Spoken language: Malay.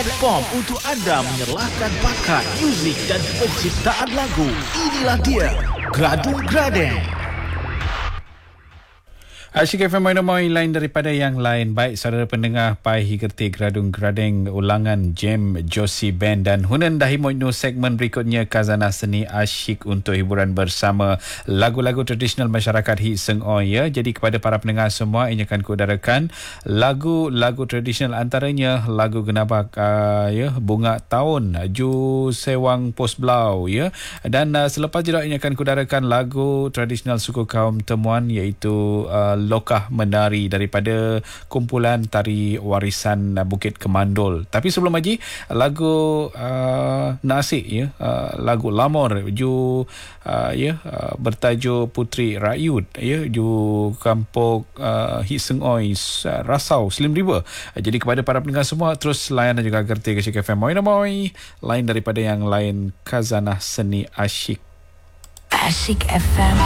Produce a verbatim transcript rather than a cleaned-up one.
platform untuk anda menyerlahkan bakat muzik dan penciptaan lagu. Inilah dia Gradung Gradeng. Asyik F M Moin lain daripada yang lain. Baik saudara pendengar, pai higerti Gradung Gradeng ulangan Jam Josie Band dan hunan dahi moino segmen berikutnya Khazanah Seni Asyik untuk hiburan bersama lagu-lagu tradisional masyarakat Hit Seng Oi ya. Jadi kepada para pendengar semua, ini akan kuudarakan lagu-lagu tradisional, antaranya lagu Genabak uh, ya, Bunga Tahun, Ju Sewang Pos Blau ya. Dan uh, selepas juga ini akan kuudarakan lagu tradisional suku kaum Temuan, iaitu uh, Lokah Menari daripada kumpulan tari warisan Bukit Kemandul. Tapi sebelum lagi lagu uh, Nasik ya, uh, lagu Lamor ju uh, ya uh, bertajuk Putri Rakyut ya, ju kampung uh, Hit Seng Oi uh, Rasau Slim River. Uh, jadi kepada para pendengar semua, terus layan dan juga gerti ke Asyik F M Moin Moin lain daripada yang lain Khazanah Seni Asyik. Asyik F M.